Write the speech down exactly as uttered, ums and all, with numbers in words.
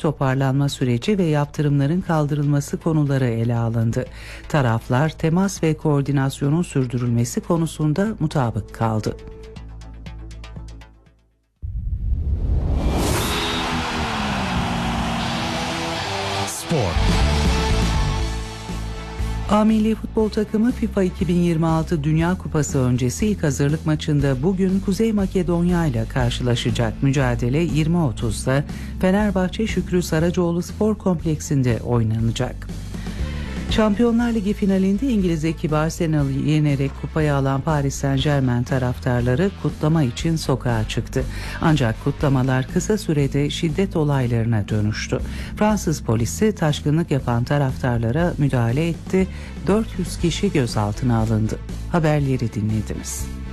toparlanma süreci ve yaptırımların kaldırılması konuları ele alındı. Taraflar temas ve koordinasyonun sürdürülmesi konusunda mutabık kaldı. Spor. A Milli Futbol Takımı FIFA iki bin yirmi altı Dünya Kupası öncesi ilk hazırlık maçında bugün Kuzey Makedonya ile karşılaşacak. Mücadele yirmi otuzda Fenerbahçe Şükrü Saracoğlu Spor Kompleksinde oynanacak. Şampiyonlar Ligi finalinde İngiliz ekibi Arsenal'ı yenerek kupayı alan Paris Saint-Germain taraftarları kutlama için sokağa çıktı. Ancak kutlamalar kısa sürede şiddet olaylarına dönüştü. Fransız polisi taşkınlık yapan taraftarlara müdahale etti. dört yüz kişi gözaltına alındı. Haberleri dinlediniz.